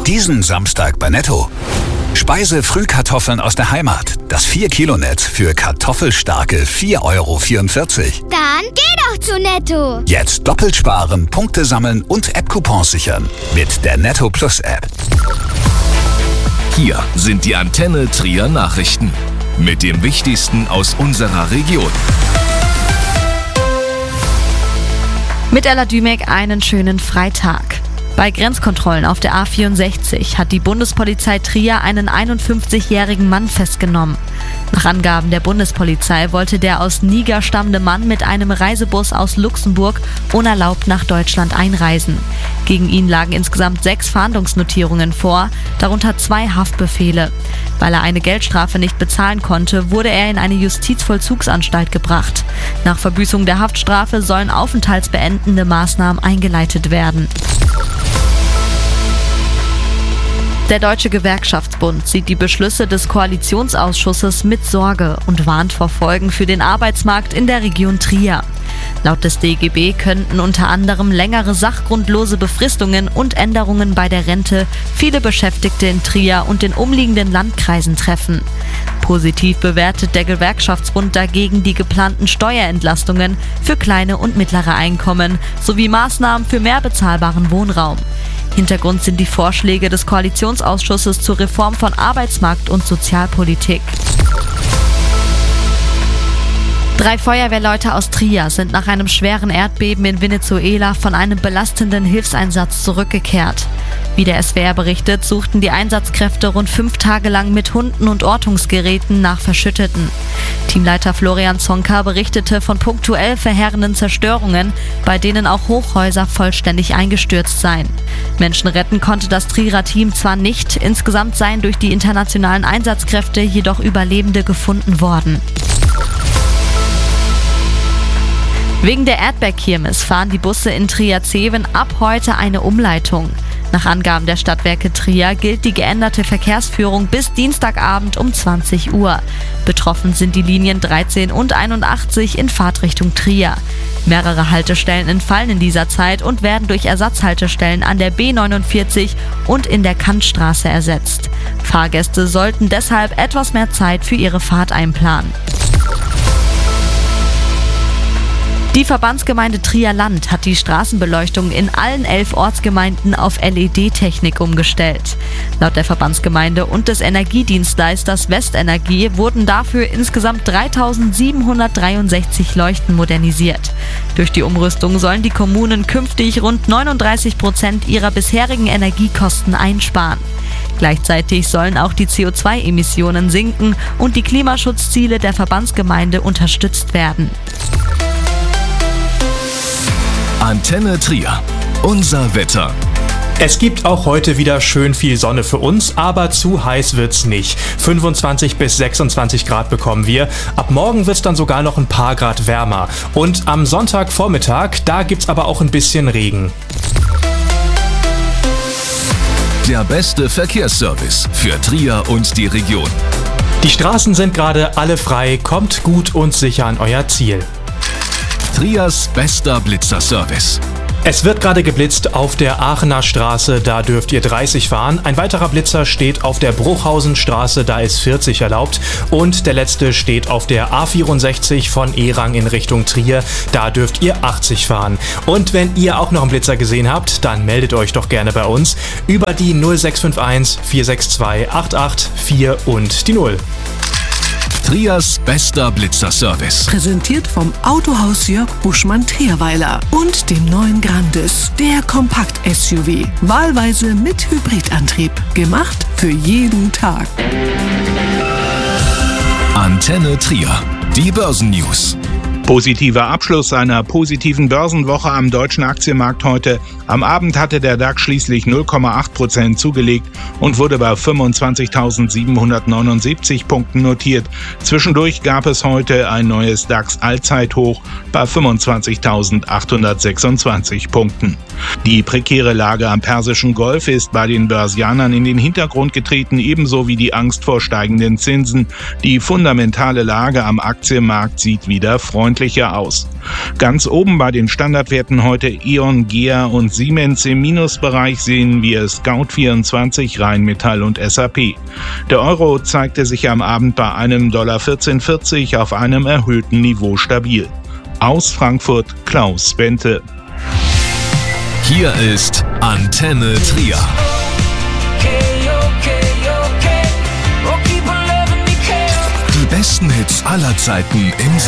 Diesen Samstag bei Netto. Speise-Frühkartoffeln aus der Heimat. Das 4-Kilo-Netz für kartoffelstarke 4,44 €. Dann geh doch zu Netto. Jetzt doppelt sparen, Punkte sammeln und App-Coupons sichern. Mit der Netto Plus App. Hier sind die Antenne Trier Nachrichten. Mit dem Wichtigsten aus unserer Region. Mit Ella Dümek einen schönen Freitag. Bei Grenzkontrollen auf der A64 hat die Bundespolizei Trier einen 51-jährigen Mann festgenommen. Nach Angaben der Bundespolizei wollte der aus Niger stammende Mann mit einem Reisebus aus Luxemburg unerlaubt nach Deutschland einreisen. Gegen ihn lagen insgesamt 6 Fahndungsnotierungen vor, darunter 2 Haftbefehle. Weil er eine Geldstrafe nicht bezahlen konnte, wurde er in eine Justizvollzugsanstalt gebracht. Nach Verbüßung der Haftstrafe sollen aufenthaltsbeendende Maßnahmen eingeleitet werden. Der Deutsche Gewerkschaftsbund sieht die Beschlüsse des Koalitionsausschusses mit Sorge und warnt vor Folgen für den Arbeitsmarkt in der Region Trier. Laut des DGB könnten unter anderem längere sachgrundlose Befristungen und Änderungen bei der Rente viele Beschäftigte in Trier und den umliegenden Landkreisen treffen. Positiv bewertet der Gewerkschaftsbund dagegen die geplanten Steuerentlastungen für kleine und mittlere Einkommen sowie Maßnahmen für mehr bezahlbaren Wohnraum. Hintergrund sind die Vorschläge des Koalitionsausschusses zur Reform von Arbeitsmarkt und Sozialpolitik. 3 Feuerwehrleute aus Trier sind nach einem schweren Erdbeben in Venezuela von einem belastenden Hilfseinsatz zurückgekehrt. Wie der SWR berichtet, suchten die Einsatzkräfte rund 5 Tage lang mit Hunden und Ortungsgeräten nach Verschütteten. Teamleiter Florian Zonka berichtete von punktuell verheerenden Zerstörungen, bei denen auch Hochhäuser vollständig eingestürzt seien. Menschen retten konnte das Trierer Team zwar nicht, insgesamt seien durch die internationalen Einsatzkräfte jedoch Überlebende gefunden worden. Wegen der Erdbeerkirmes fahren die Busse in Trier-Zeven ab heute eine Umleitung. Nach Angaben der Stadtwerke Trier gilt die geänderte Verkehrsführung bis Dienstagabend um 20 Uhr. Betroffen sind die Linien 13 und 81 in Fahrtrichtung Trier. Mehrere Haltestellen entfallen in dieser Zeit und werden durch Ersatzhaltestellen an der B49 und in der Kantstraße ersetzt. Fahrgäste sollten deshalb etwas mehr Zeit für ihre Fahrt einplanen. Die Verbandsgemeinde Trier-Land hat die Straßenbeleuchtung in allen 11 Ortsgemeinden auf LED-Technik umgestellt. Laut der Verbandsgemeinde und des Energiedienstleisters Westenergie wurden dafür insgesamt 3.763 Leuchten modernisiert. Durch die Umrüstung sollen die Kommunen künftig rund 39% ihrer bisherigen Energiekosten einsparen. Gleichzeitig sollen auch die CO2-Emissionen sinken und die Klimaschutzziele der Verbandsgemeinde unterstützt werden. Antenne Trier. Unser Wetter. Es gibt auch heute wieder schön viel Sonne für uns, aber zu heiß wird's nicht. 25 bis 26 Grad bekommen wir. Ab morgen wird's dann sogar noch ein paar Grad wärmer. Und am Sonntagvormittag, da gibt's aber auch ein bisschen Regen. Der beste Verkehrsservice für Trier und die Region. Die Straßen sind gerade alle frei, kommt gut und sicher an euer Ziel. Triers bester Blitzerservice. Es wird gerade geblitzt auf der Aachener Straße, da dürft ihr 30 fahren. Ein weiterer Blitzer steht auf der Bruchhausenstraße, da ist 40 erlaubt. Und der letzte steht auf der A64 von Erang in Richtung Trier, da dürft ihr 80 fahren. Und wenn ihr auch noch einen Blitzer gesehen habt, dann meldet euch doch gerne bei uns über die 0651 462 884 und die 0. Triers bester Blitzerservice. Präsentiert vom Autohaus Jörg Buschmann-Trierweiler und dem neuen Grandis, der Kompakt-SUV. Wahlweise mit Hybridantrieb. Gemacht für jeden Tag. Antenne Trier. Die Börsennews. Positiver Abschluss einer positiven Börsenwoche am deutschen Aktienmarkt heute. Am Abend hatte der DAX schließlich 0,8% zugelegt und wurde bei 25.779 Punkten notiert. Zwischendurch gab es heute ein neues DAX-Allzeithoch bei 25.826 Punkten. Die prekäre Lage am Persischen Golf ist bei den Börsianern in den Hintergrund getreten, ebenso wie die Angst vor steigenden Zinsen. Die fundamentale Lage am Aktienmarkt sieht wieder freundlich freundlicher aus. Ganz oben bei den Standardwerten heute E.ON, GEA und Siemens. Im Minusbereich sehen wir Scout24, Rheinmetall und SAP. Der Euro zeigte sich am Abend bei einem $14,40 auf einem erhöhten Niveau stabil. Aus Frankfurt Klaus Bente. Hier ist Antenne Trier. Die besten Hits aller Zeiten im